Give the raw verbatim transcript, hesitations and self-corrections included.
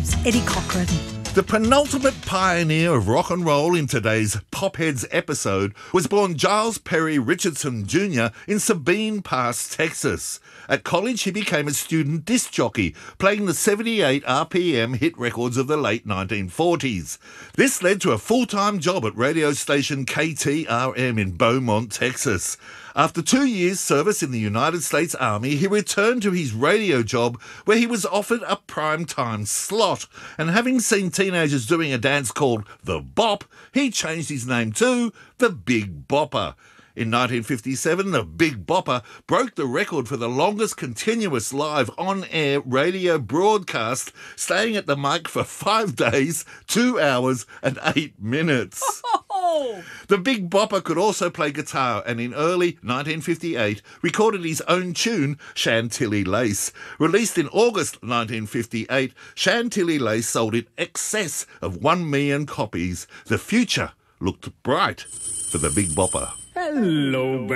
news, Eddie Cochran. The penultimate pioneer of rock and roll in today's Popheads episode was born Giles Perry Richardson Junior in Sabine Pass, Texas. At college, he became a student disc jockey, playing the seventy-eight R P M hit records of the late nineteen forties. This led to a full-time job at radio station K T R M in Beaumont, Texas. After two years' service in the United States Army, he returned to his radio job where he was offered a prime-time slot. And having seen teenagers doing a dance called the Bop, he changed his name to the Big Bopper. In nineteen fifty-seven, the Big Bopper broke the record for the longest continuous live on-air radio broadcast, staying at the mic for five days, two hours and eight minutes. The Big Bopper could also play guitar and in early nineteen fifty-eight recorded his own tune, Chantilly Lace. Released in August nineteen fifty-eight, Chantilly Lace sold in excess of one million copies. The future looked bright for the Big Bopper. Hello,